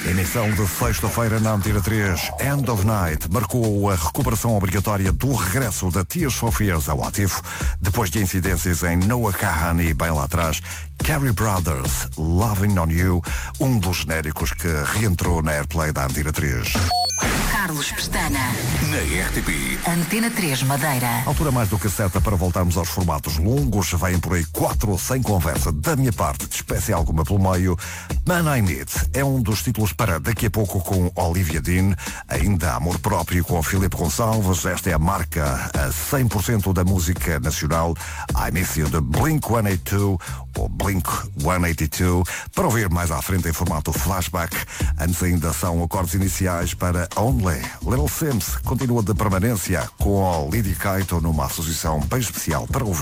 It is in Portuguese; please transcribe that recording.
Emissão de sexta-feira na Antena 3, End of Night, marcou a recuperação obrigatória do regresso da Tears for Fears ao ativo, depois de incidências em Noah Kahan e bem lá atrás, Carey Brothers, Loving on You, um dos genéricos que reentrou na Airplay da Antena 3. Carlos Pestana, na RTP. Antena 3 Madeira. Altura mais do que certa para voltarmos aos formatos longos. Vêm por aí 4 sem conversa da minha parte, de espécie alguma pelo meio. Man I Need é um dos títulos para daqui a pouco com Olivia Dean. Ainda Amor Próprio com Filipe Gonçalves. Esta é a marca a 100% da música nacional. I Miss You de Blink-182 ou Blink-182. Para ouvir mais à frente em formato flashback. Antes ainda são acordes iniciais para Only. Little Sims continua de permanência com a Lydia Kaito numa associação bem especial para ouvir.